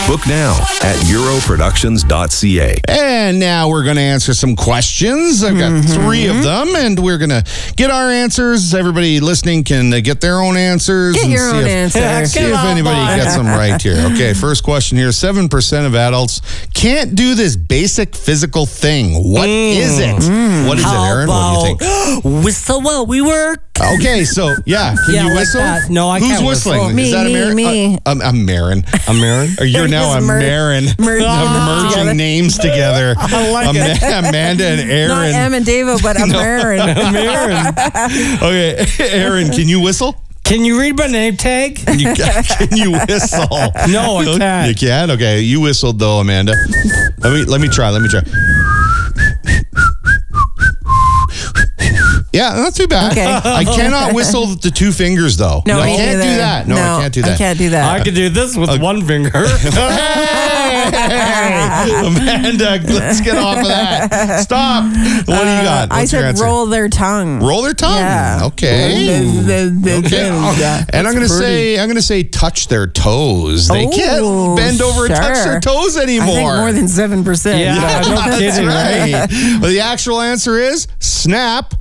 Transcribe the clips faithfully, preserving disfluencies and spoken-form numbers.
Book now at euro productions dot c a. And now we're going to answer some questions. I've got mm-hmm. three of them, and we're going to get our answers. Everybody listening can uh, get their own answers. Get and your see own if, answers. Yeah, see if anybody gets them right here. Okay, first question here. seven percent of adults can't do this basic physical thing. What mm. is it? Mm. What is How it, Aaron? What do you think? Whistle while we work. Okay, so, yeah. Can yeah, you like whistle? That. No, I Who's can't whistling? whistle. Me, is that me, a Marin? me. Uh, I'm, I'm Marin. I'm Marin? Or you're now a mer- Marin. Mer- I'm merging together. names together. I like Ama- it. Amanda and Aaron. Not Em and Davo, but a Marin. I'm Marin. Okay, Aaron, can you whistle? Can you read my name tag? Can you, can you whistle? No, I can't. You can? Okay, you whistled though, Amanda. Let me let me try. Let me try. Yeah, not too bad. Okay. I cannot whistle with the two fingers though. No, I me can't neither. do that. No, I can't do that. I can't do that. I can do this with Okay. one finger. Hey, Amanda, let's get off of that. Stop. What do you got? I What's your said answer? roll their tongue. Roll their tongue. Yeah. Okay. Okay. And I'm gonna say I'm gonna say touch their toes. They Oh, can't bend over and touch sure. their toes anymore. I think more than seven percent. Yeah, no That's kidding, right. Well, the actual answer is snap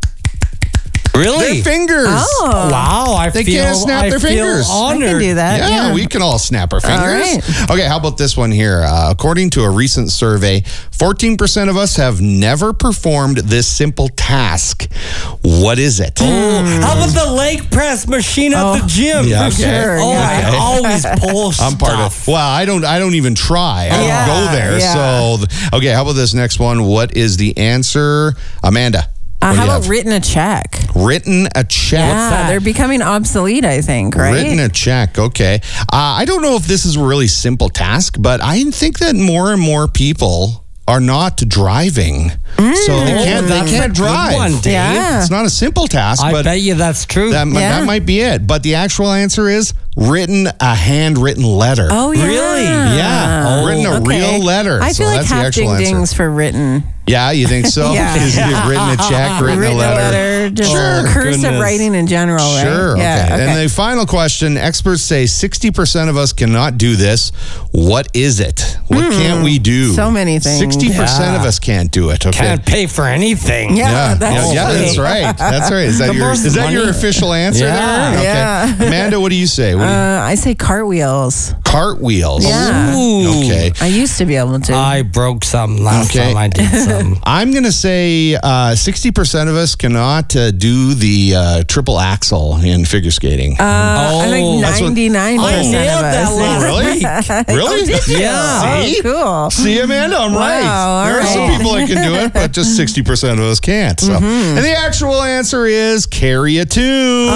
Really? their fingers. Oh. Wow, I They feel can't snap I their feel fingers. I honored. can do that. Yeah, Yeah, we can all snap our fingers. right. Okay, how about this one here? Uh, according to a recent survey, fourteen percent of us have never performed this simple task. What is it? Oh, how about the leg press machine at Oh. the gym? Yeah, for okay. sure. Oh, yeah. I always pull I'm part of. stuff. Well, I don't. I don't even try. I Yeah, don't go there. yeah. So, th- okay. How about this next one? What is the answer, Amanda? Uh, What do how you about have? written a check? Written a check. Yeah, that? they're becoming obsolete, I think, right? Written a check. Okay. Uh, I don't know if this is a really simple task, but I think that more and more people are not driving, so they can't. They that's can't a good drive. one, Dave. Yeah. It's not a simple task, I but bet you that's true. that mi- Yeah. that might be it. But the actual answer is written a handwritten letter. Oh, yeah. Really? Yeah, Oh, written a Okay. real letter. I So feel like that's the half actual ding answer. dings for written. Yeah, you think so? Yeah. Is it written a check, written, Written a letter? just Sure. cursive Goodness. writing in general, right? Sure. Yeah, okay. And the final question: experts say sixty percent of us cannot do this. What is it? What can't we do? So many things. Sixty percent Yeah. of us can't do it. Okay. Can't pay for anything. Yeah, Yeah, that's yeah, yeah, true. that's right. That's right. Is that The your most is that your money- official answer Yeah. there? Okay. Yeah. Amanda, what do you say? What do you, Uh, I say cartwheels. cartwheels. Yeah. Ooh. Okay. I used to be able to. I broke something last Okay. time I did something. I'm going to say uh, sixty percent of us cannot uh, do the uh, triple axel in figure skating. uh, I think Oh, that's what- ninety-nine I percent nailed of that us. last really? week. Really? Yeah. See? Oh, cool. See, Amanda, I'm Wow, right. all There are some right. people that can do it, but just sixty percent of us can't. So. And the actual answer is carry a tune.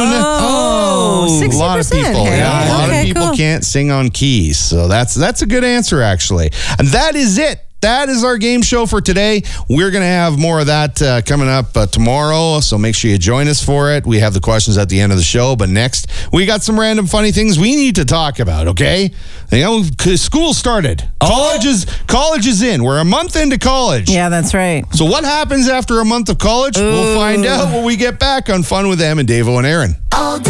Oh, a sixty percent. lot of people, Harry. yeah, a lot Okay, of people cool. can't sing on keys. So that's that's a good answer, actually. And that is it. That is our game show for today. We're going to have more of that uh, coming up uh, tomorrow, so make sure you join us for it. We have the questions at the end of the show, but next, we got some random funny things we need to talk about, okay? You know, c- school started. College is, college is in. We're a month into college. Yeah, that's right. So what happens after a month of college? We'll find out when we get back on Fun with Em and Davo and Aaron.